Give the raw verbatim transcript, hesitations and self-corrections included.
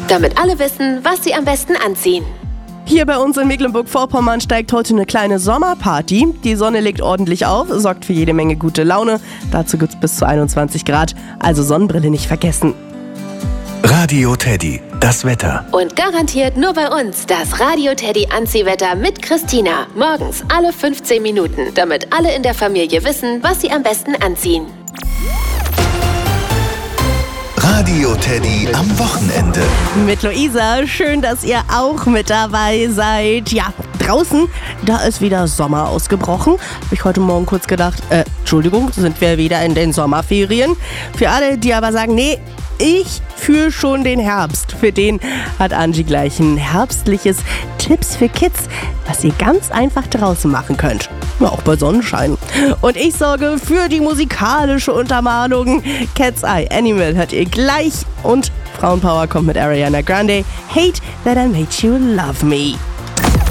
damit alle wissen, was sie am besten anziehen. Hier bei uns in Mecklenburg-Vorpommern steigt heute eine kleine Sommerparty. Die Sonne legt ordentlich auf, sorgt für jede Menge gute Laune. Dazu gibt's bis zu einundzwanzig Grad, also Sonnenbrille nicht vergessen. Radio Teddy, das Wetter. Und garantiert nur bei uns das Radio Teddy Anziehwetter mit Christina. Morgens alle fünfzehn Minuten, damit alle in der Familie wissen, was sie am besten anziehen. Radio Teddy am Wochenende. Mit Luisa, schön, dass ihr auch mit dabei seid. Ja, draußen, da ist wieder Sommer ausgebrochen. Habe ich heute Morgen kurz gedacht, äh, Entschuldigung, sind wir wieder in den Sommerferien? Für alle, die aber sagen, nee, ich fühle schon den Herbst. Für den hat Angie gleich ein herbstliches Tipps für Kids, was ihr ganz einfach draußen machen könnt. Ja, auch bei Sonnenschein. Und ich sorge für die musikalische Untermalung. Cat's Eye Animal hört ihr gleich. Und Frauenpower kommt mit Ariana Grande. Hate that I made you love me.